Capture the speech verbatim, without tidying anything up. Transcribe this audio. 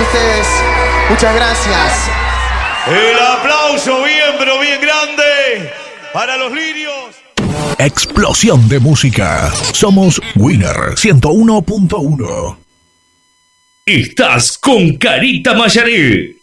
ustedes. Muchas gracias. El aplauso bien, pero bien grande para los lirios. Explosión de música. Somos Winner ciento uno punto uno. Estás con Carita Mayaré.